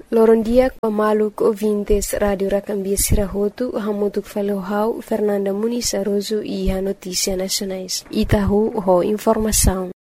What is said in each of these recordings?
Loron dia maluco ouvintes Rádio Racambia Sirahotu, Hamutuk Falohau, Fernanda Muniz Aroso e a Notícia Nacionais. Itahu, ho informação.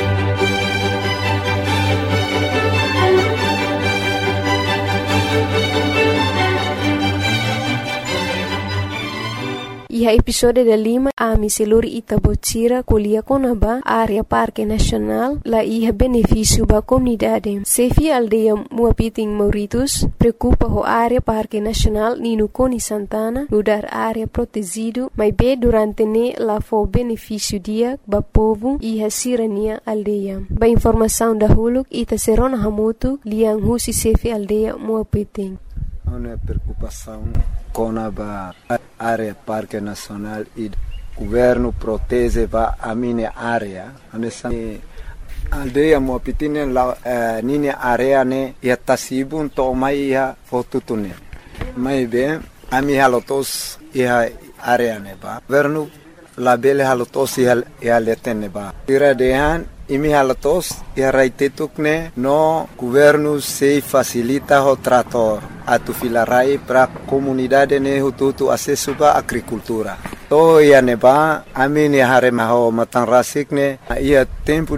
E a episódio da Lima, a Miseluri Itabotira, Colia Conaba, área Parque Nacional, lá ia benefício para a comunidade. Sefi aldeia Muapiting Mauritus, preocupa a área Parque Nacional Nino Coni Santana, mudar área protegido, mas bem durante ne lá foi benefício dia para povo e a sirania aldeia. Ba informação da Huluk, Ita Serona Hamutu, Liang Husi Sefi aldeia Muapiting. Uma preocupação com a área Parque Nacional e o governo protege a minha área. Nessa aldeia Muapiting lá minha área né e a sibun to mai a fotutune. Mas bem a minha lotos e a área né ba. Governo lá bele halotos e a letene ba. Tira dehan imi halatos e a raitetukne no governo se facilita o trator atu filarai para comunidade ne hututu acesso ba agricultura. To ia neba amini haremaho matan rasikne ia tempo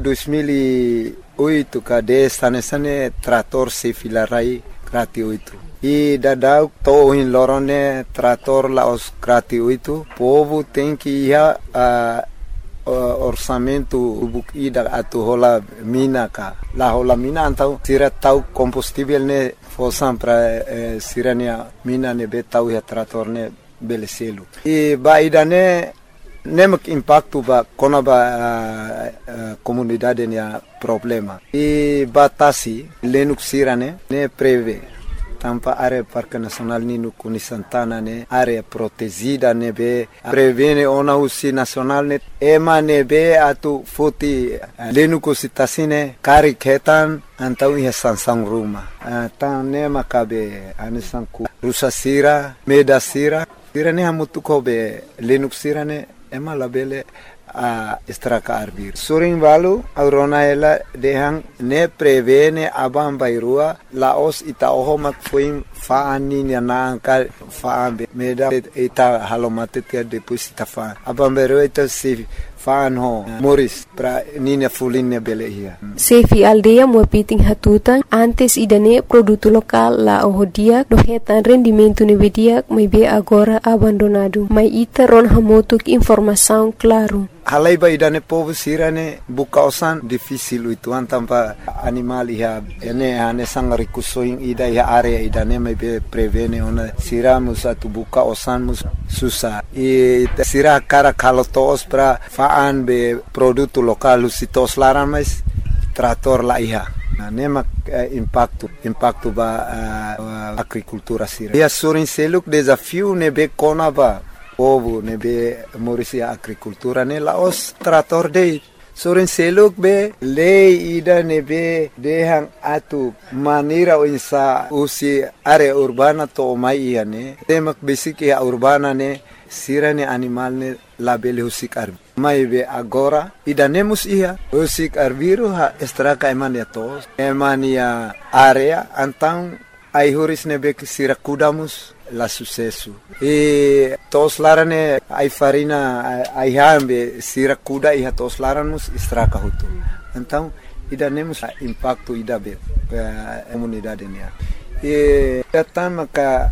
2008 kade sane trator se filarai gratuito. E dadau to in lorone trator la os gratuito. Povo tem que ir orçamento ida atu hola mina ka la hola mina antau sira tau combustível ne fosan para sirania mina ne betau ya trator ne beleselu e ba idane nemak impacto ba kona ba comunidade ne problema e batasi lenuk sirane ne preve tampa área Parque Nacional Nino Coni Santana ne área protegida ne be prevene ona usi nacional ne ema ne be atu foti lenu cositasine kari ketan antau ia sansang ruma tan ne makabe anisanku rusa sira meda sira ne hamutu kobe lenu sira ne ema labele a estraka arbir suring balu aurona ela dehang ne prevene abam bairua laos ita ohomak fuim faani na ka faambe meda ita halomate tia depois ita fa abam bairua ita se faan ho moris pra nina fulinne belehia Sefi aldeia Muapiting Hatutan antes idane produto lokal la ohodia dohetan rendimento nevedia maybe agora abandonado mai ita ron hamotuk informação claro. Halai ba idane povo sirane bukausan difícil itu antampa animal iha ene ane sangari kusoing ida iha area idane mai be prevene ona siramus atu bukausan susah e sira cara kalotos pra faan be produto lokal usitos laran mais trator la iha nemak impacto ba agricultura sira ia surin seluk desafio ne be kona ba povo ne be morisia agricultura ne laos trator de soren seluk be lei ida ne be dehang atu manira insa usi area urbana to mai ne temak basic ya urbana ne sirane animal ne label husik arbi mai be agora ida nemus ia husik arbiru ha estraka emania tos emania area antang ai huris ne be sira kudamus la sucesso e tos larane ai farina ai hambe sira kuda e tos laramus estraka hutu então ida nemus impacto ida be comunidade nia e tatama ka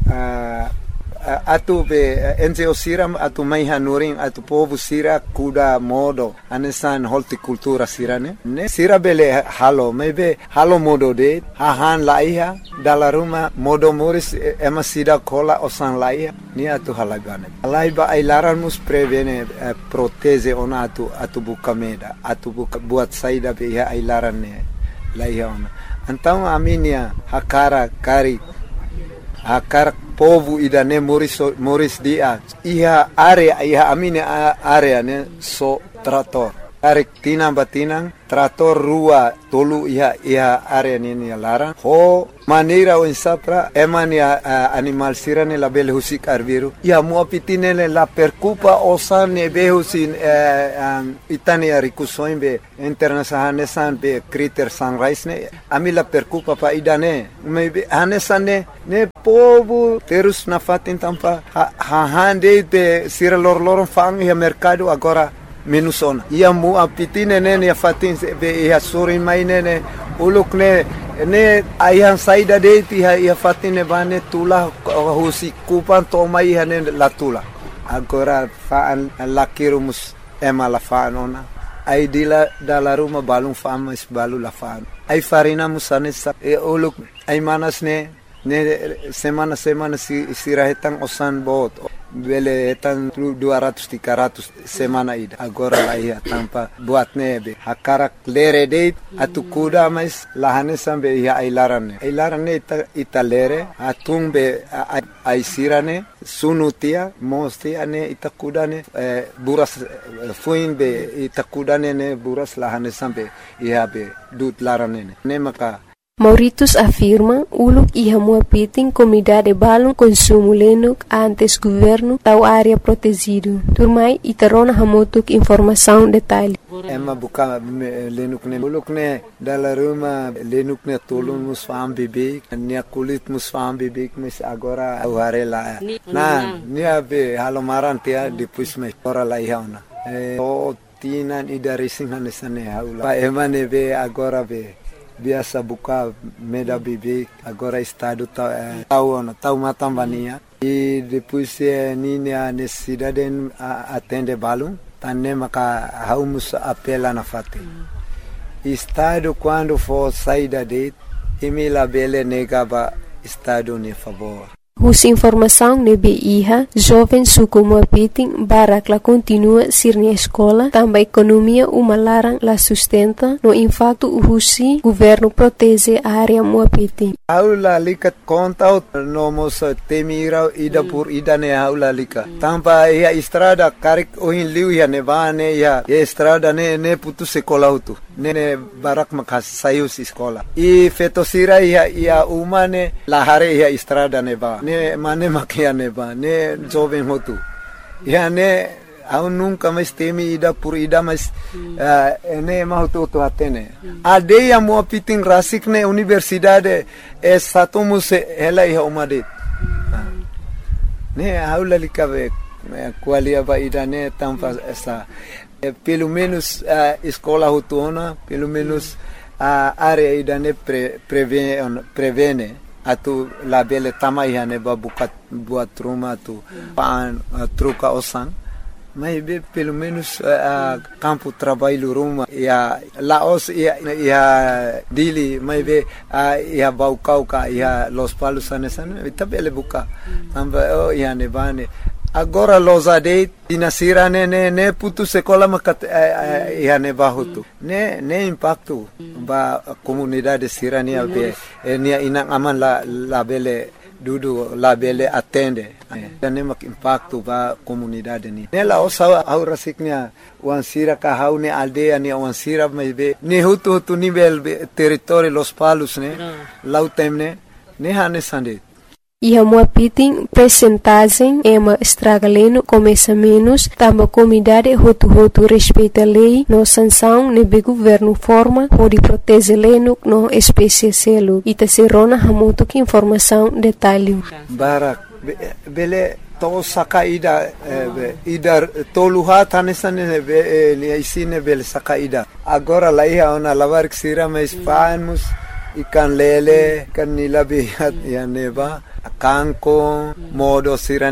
atu be NGO siram atu mai hanuring atu povo sira kuda modo anesan horticultura sirane ne sira bele halo maybe halo modo de hahan laiha dala ruma modo moris ema sida kola osan laiha ni atu halagane laiba ai laranmus prevene proteze ona atu bukameda atu buat saida be ai larane laiha ona então aminia hakara kari akar povo idane moris dia iha area iha amine area ne so trator tarik tinang batinang trator rua tolu iha area nini larang ho manira o insapra emani animal sirane la bele husik arbiru ia mua pitinele la percupa osane behusin itani arikusoin be internasahane san be kriter sunrise ne ami la percupa pa idane me hanesane ne povo terus na fatin tampa hande be sira lor fang ia mercado agora menusona ia mu apitine nene ia fatin be ia suri mai nene uluk ne ayah saida deiti ia fatine bane tula husi kupan to mai hane la tula agora faan lakirumus la faanona ai dila dala ruma balung famas balu la faan ai farina musane sa uluk ai manas ne semana sirahetang osan bot bele etan 200-300 semana ida agora la ia tampa buat nebe hakarak lere date atu kuda mais lahane sambe ia ailarane ita lere atung be aisirane sunutia mostia ne ita kudane buras fuin be ita kudane ne buras lahane sambe ia be dut larane ne maka Mauritius afirma uluk iha mua piting comunidade balung consumo lenuk antes governo tau área protegido. Turmai itarona hamotuk informação detalhe. Emma buka lenuk ne uluk ne dala ruma lenuk ne tolun mus fam bibik nia kulit mus fam bibik mes agora auharela. Na nia be halomaran tia depois me ora la ihauna. O tinan ida racing hanesane haula. Pa emane be agora be biasa buka meda bibi agora estado tau matambania e depois nini a necessidade atende balum tanne maka haumus apela na fate estado quando for saída de emila bele negaba estado ne favor. Us informação nebe iha, jovem suku muapiting barak la continua sirni escola, também economia uma larang la sustenta, no impacto uhusi, governo protege a área muapiting. Aula lika contaut nomos temira ida por ida ne aula lika. Tampa ia estrada karik ohin liu ia nevane ia estrada ne putu sekolah utu. Ne barak makas sayus escola. I fetosira ia umane lahare ia estrada neba. Ne mane makia neba ne jovem hotu ya ne au nunca mais temi ida por ida mas ne mahutu to atene ade ya mo pitin rasik ne universidade estatumus ela ia umade ne aula likabe qualia ba ida ne tampa essa pelo menos escola hotuna pelo menos a área ida ne prevene atu la bele tamai hane ba buat rumah tu paan truca osan mas pelo menos campo trabalho rumah ya laos ya dili mas ya baukau ka ya los palos anesan itabele buka tamba ya nevane agora los ade dinasira ne putu sekolah makat ya ne bahutu ne impacto ba comunidade sirania be nia inang aman la bele dudu la bele atende ne mak impacto ba comunidade ni ne la osa au rasiknya wansira ka haune aldea ni wansira be ne hutu nível território los palos ne lautemne ne hane sande. Iha muapiting percentagem ema estragaleno começa menos, tamba comunidade hotu respeita lei, no sanção nebe governo forma, pode proteger leno no espécie selo. Ita serona hamoto que informação detalhe. Barak, bele to sakaida ida toluha tanesane ni isine bele sakaida. Agora lá ia ona lavar que sira mais panos ikan lele kan nilabihat ya neba kanko modo sira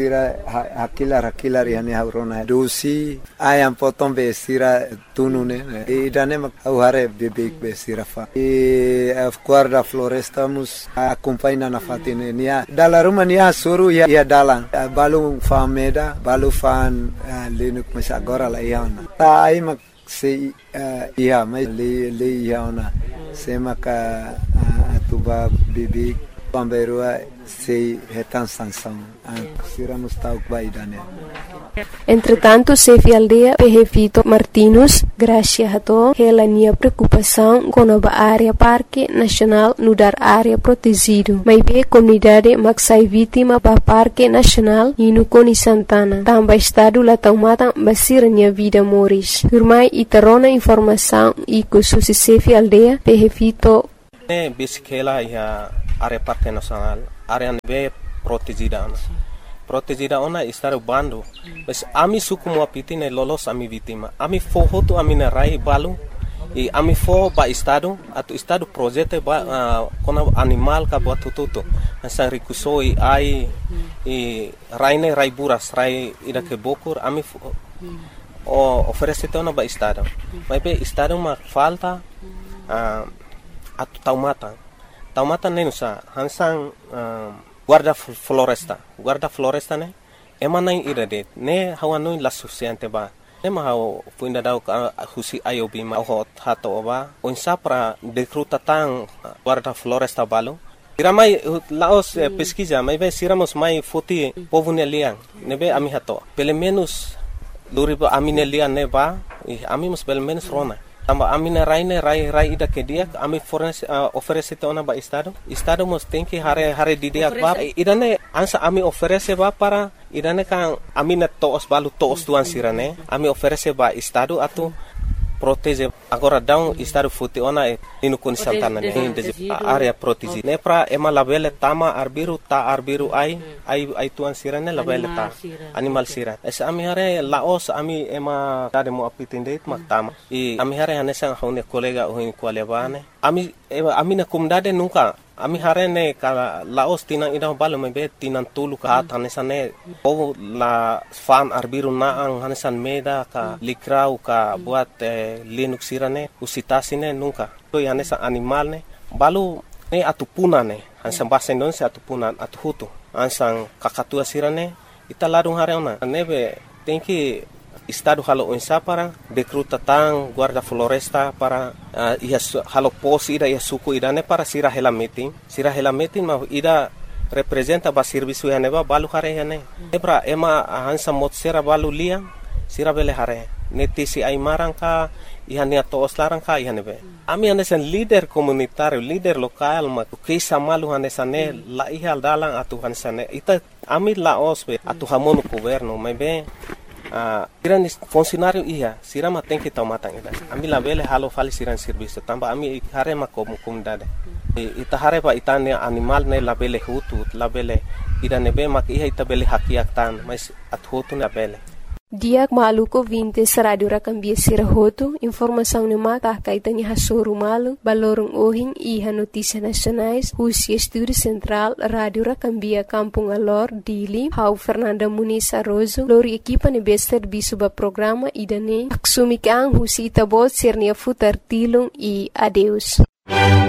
hakilar yani haurona dosi ayam potong be sira tunune idane mak hare bebek be sira fa guarda floresta mus acompanha na fatine nia dala rumah nia suru ya dalang balu fameda balu fan lenuk mas agora la iana ta ai mak se ia mai le iana se maka atuba bebek pamberua sei retan sansão sira mustauk baidane Entretanto, Sefi Aldea Vito Martinus, graças a to, ela tinha preocupação com a área Parque Nacional no dar área protegido. Mas bem, comunidade maxai vítima para Parque Nacional e no Coni Santana. Também estado lá tomada basir minha vida moris. Firmai e tarona informação e que susi Sefi Aldea Vito. Bisikela e a área Parque Nacional, área bem protegida. Protegida ona estar bando, mas ami suku mo apitine lolos ami vítima. Ami fohoto ami na rai balu e ami fo ba estado atu estado projeto ba kona animal ka buat tututo. Asa rikusoi ai e raine rai buras rai ida ke bokur ami o oferece ona ba estado. Mas be estado ma falta atu taumata nenusa hansang guarda floresta ne emana irade ne hawano la suficiente ba ne ma haw puinda daw husi ayobi ma hot hato ba onsa para decruta tang guarda floresta balo iramai laos pesquisa mai be siramos mai foti povune liang ne be ami hato pelo menos luribo amine liang ne ba ami mus pelo menos rona tamba amina rai ida ke dia ami oferece ona ba estado mos tem que hare di dia ba idane ansa ami oferece ba para idane kan amina toos balu toos tuan sirane ami oferece ba estado atu protege agora down estado futi ona inu kun Santana ne area protege ne pra ema labele tama arbiru ai tuan sirane labele ta animal sira es ami hare laos ami ema tade mo apitinde mak tama e ami hare hanesa hone kolega ohin kwalebane ami na kumdade nunca ami hare ne kala laos tinang ida balo mebe tinang tulu ka hanesa ne o la fan arbiru na ang hanesan meda ka likrau ka buat linux sirane usitasine nunca to hanesa animal ne balu ne atupuna ne hansan basa Indonesia atupunan atuhutu ansang kakatua sirane italadung hare ona nebe tem que estado halo onsa para decruta tang guarda floresta para halo posi ida suku idane para sira hela meeting ma ida representa ba serviço hane ba balu hare hane ebra ema hansa mot sera balu lia sira bele hare neti si ai marangka ihane to oslarang ka ihane be ami hane sen leader komunitario leader lokal ma ke samalu hane sane la ihal dalang atu hane sane ita ami la osbe atu hamonu governo mebe siran funcionário ia sirama tem que tomar tangida ami la bele halo fali siran serviço tamba ami hare ma comunidade ita hare pa itane animal ne la bele hutu la bele ida nebe mak ia ita bele hakiak tan mas at hutu na bele Diak maluko 20 sa radio rakambia sirahoto, informação ni maka kaitanya hasuru malu, balorong ohing iha notícia nacionais, Husi Estúdio Central, Radio Rakambia Kampung Alor, Dili, Hau Fernanda Muniz Arrozo, lori equipa ni bester bisuba programa idane, aksumikang Husi Itabot sirnia futar tilong I adeus.